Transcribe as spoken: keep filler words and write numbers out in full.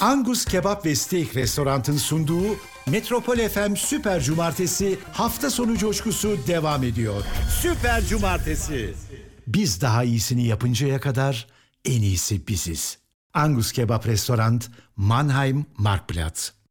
Angus Kebap ve Steak Restorant'ın sunduğu Metropol F M Süper Cumartesi hafta sonu coşkusu devam ediyor. Süper Cumartesi. Biz daha iyisini yapıncaya kadar en iyisi biziz. Angus Kebap Restorant, Mannheim, Marktplatz.